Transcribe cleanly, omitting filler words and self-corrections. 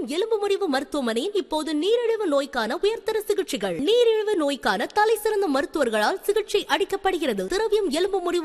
திரவியம் எலும்பு முறிவு மருத்துவமனையில் இப்போது நீரிழிவு நோய்க்கான உயர்தர சிகிச்சைகள். நீரிழிவு நோய்க்கான தலை சிறந்த மருத்துவர்களால் சிகிச்சை அளிக்கப்படுகிறது. திரவியம் எலும்பு முறிவு